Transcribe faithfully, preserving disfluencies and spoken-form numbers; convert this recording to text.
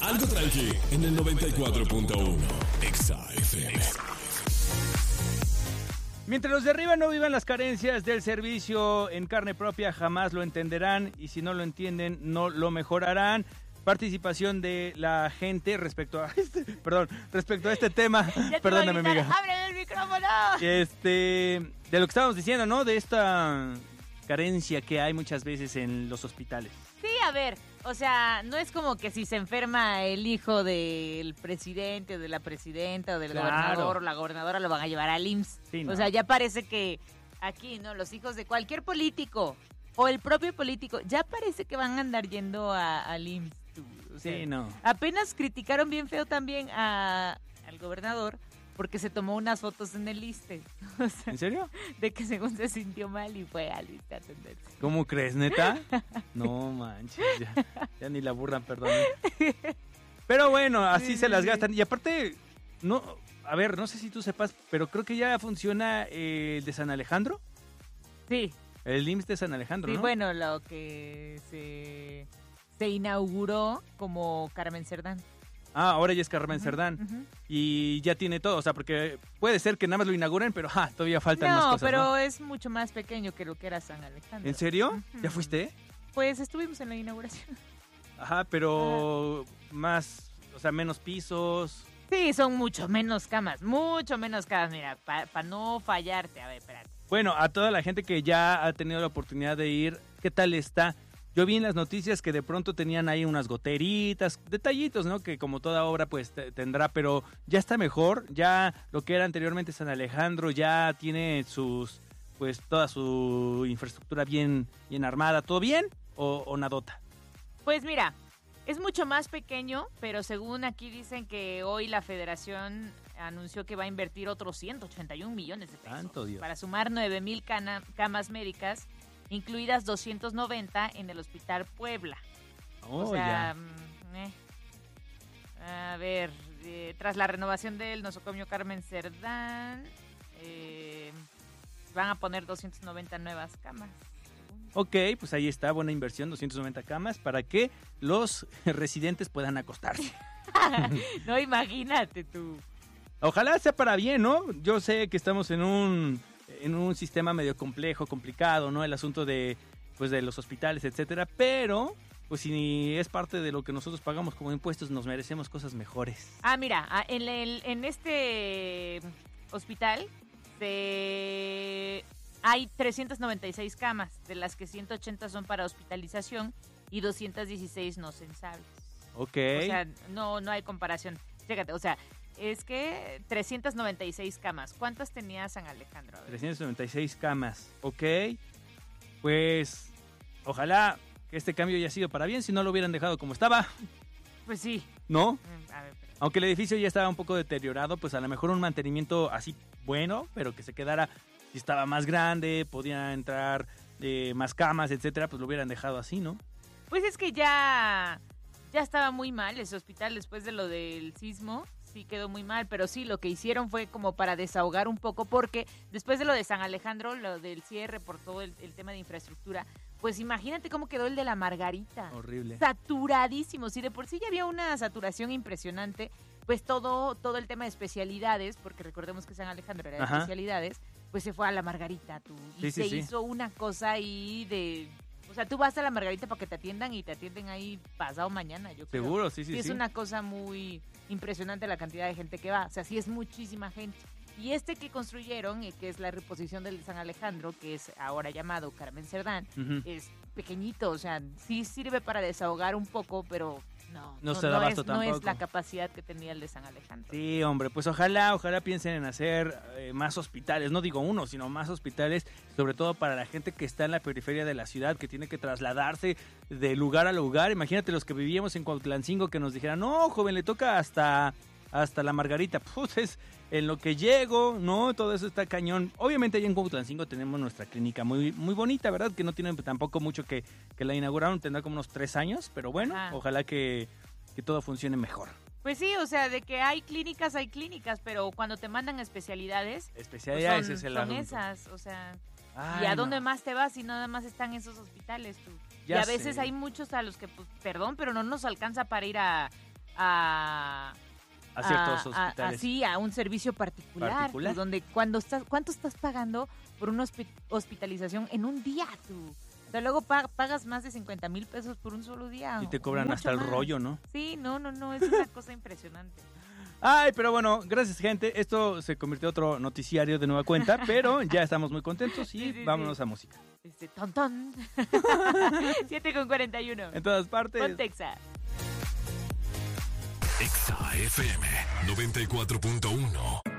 Algo tranqui en el noventa y cuatro punto uno. Exa F M. Mientras los de arriba no vivan las carencias del servicio en carne propia, jamás lo entenderán, y si no lo entienden, no lo mejorarán. Participación de la gente respecto a este, perdón, respecto a este tema. Perdóname, amiga. ¡Ábrele el micrófono! Este, de lo que estábamos diciendo, ¿no? De esta carencia que hay muchas veces en los hospitales. Sí, a ver, o sea, no es como que si se enferma el hijo del presidente o de la presidenta o del Claro. gobernador o la gobernadora lo van a llevar al I M S S. Sí, ¿no? O sea, ya parece que aquí, ¿no? Los hijos de cualquier político o el propio político, ya parece que van a andar yendo a- al I M S S. O sea, Sí, no. apenas criticaron bien feo también a, al gobernador porque se tomó unas fotos en el ISSSTE. O sea, ¿En serio? de que según se sintió mal y fue al ISSSTE a atenderse. ¿Cómo crees, neta? No manches, ya, ya ni la burlan, perdón. Pero bueno, así Sí, se sí, las sí. gastan. Y aparte, no, a ver, no sé si tú sepas, pero creo que ya funciona eh, el de San Alejandro. Sí, El I M S S de San Alejandro, sí, ¿no? bueno, lo que se, se inauguró como Carmen Cerdán. Ah, ahora ya es Carmen Ujú, Cerdán. ujú. Y ya tiene todo, o sea, porque puede ser que nada más lo inauguren, pero ja, todavía faltan más No, cosas, pero ¿no? es mucho más pequeño que lo que era San Alejandro. ¿En serio? Ujú. ¿Ya fuiste? Pues estuvimos en la inauguración. Ajá, pero más, o sea, menos pisos. Sí, son mucho menos camas, mucho menos camas. Mira, para no fallarte, a ver, espérate. Bueno, a toda la gente que ya ha tenido la oportunidad de ir, ¿qué tal está? Yo vi en las noticias que de pronto tenían ahí unas goteritas, detallitos, ¿no? Que como toda obra pues te- tendrá, pero ya está mejor. Ya lo que era anteriormente San Alejandro ya tiene sus, pues toda su infraestructura bien, bien armada. ¿Todo bien o, o nadota? Pues mira, es mucho más pequeño, pero según aquí dicen que hoy la federación anunció que va a invertir otros ciento ochenta y un millones de pesos. Santo Dios. Para sumar nueve mil cana- camas médicas, incluidas doscientos noventa en el Hospital Puebla. Oh, o sea, ya. mm, eh. A ver, eh, tras la renovación del nosocomio Carmen Cerdán, eh, van a poner doscientas noventa nuevas camas. Ok, pues ahí está, buena inversión, doscientas noventa camas para que los residentes puedan acostarse. No, imagínate tú. Ojalá sea para bien, ¿no? Yo sé que estamos en un en un sistema medio complejo, complicado, ¿no? El asunto de pues de los hospitales, etcétera, pero pues si es parte de lo que nosotros pagamos como impuestos, nos merecemos cosas mejores. Ah, mira, ah, en, el, en este hospital se... hay trescientas noventa y seis camas, de las que ciento ochenta son para hospitalización y doscientas dieciséis no sensables. Ok. O sea, no, no hay comparación. Fíjate, o sea, es que trescientas noventa y seis camas. ¿Cuántas tenía San Alejandro? A ver. trescientas noventa y seis camas, ok. Pues ojalá que este cambio haya sido para bien, si no lo hubieran dejado como estaba, Pues sí. ¿no? Mm, A ver, pero- Aunque el edificio ya estaba un poco deteriorado, pues a lo mejor un mantenimiento así bueno, pero que se quedara, si estaba más grande, podía entrar eh, más camas, etcétera, pues lo hubieran dejado así, ¿no? Pues es que ya, ya estaba muy mal ese hospital después de lo del sismo. Sí quedó muy mal, pero sí, lo que hicieron fue como para desahogar un poco, porque después de lo de San Alejandro, lo del cierre por todo el, el tema de infraestructura, pues imagínate cómo quedó el de la Margarita. Horrible. Saturadísimo. Si de por sí ya había una saturación impresionante, pues todo, todo el tema de especialidades, porque recordemos que San Alejandro era de Ajá. especialidades, pues se fue a la Margarita, tú. Y Sí, sí, se sí. hizo una cosa ahí de... O sea, tú vas a la Margarita para que te atiendan y te atienden ahí pasado mañana, yo creo. Seguro, sí, sí, sí. es una cosa muy impresionante la cantidad de gente que va. O sea, sí es muchísima gente. Y este que construyeron, eh, que es la reposición del San Alejandro, que es ahora llamado Carmen Cerdán, Ujú. es pequeñito. O sea, sí sirve para desahogar un poco, pero no, No se da abasto es, no es tampoco. la capacidad que tenía el de San Alejandro. Sí, hombre, pues ojalá, ojalá piensen en hacer eh, más hospitales, no digo uno, sino más hospitales, sobre todo para la gente que está en la periferia de la ciudad, que tiene que trasladarse de lugar a lugar. Imagínate los que vivíamos en Cuautlancingo que nos dijeran, no, joven, le toca hasta, hasta la Margarita. Pues es en lo que llego, ¿no? Todo eso está cañón. Obviamente allá en Cuautlancingo tenemos nuestra clínica muy, muy bonita, ¿verdad? Que no tiene tampoco mucho que, que la inauguraron, tendrá como unos tres años, pero bueno, Ajá. ojalá que, que todo funcione mejor. Pues sí, o sea, de que hay clínicas, hay clínicas, pero cuando te mandan a especialidades, pues Especialidades son, es el son asunto. esas, o sea... Ay, ¿Y a no. dónde más te vas si nada más están esos hospitales tú? Ya y a veces sé. hay muchos a los que, pues, perdón, pero no nos alcanza para ir a, a... A ciertos a- hospitales. a- así, a un servicio particular, Particular. tú, donde cuando estás, ¿cuánto estás pagando por una hospi- hospitalización en un día tú? O sea, luego pa- pagas más de cincuenta mil pesos por un solo día. Y te o cobran mucho hasta el más. rollo, ¿no? Sí, no, no, no, es una cosa impresionante. Ay, pero bueno, gracias, gente. Esto se convirtió en otro noticiario de nueva cuenta, pero ya estamos muy contentos y Sí, sí, vámonos sí. a música. Este, ton, ton. siete con cuarenta y uno. En todas partes. Ponte Exa. Exa F M noventa y cuatro punto uno.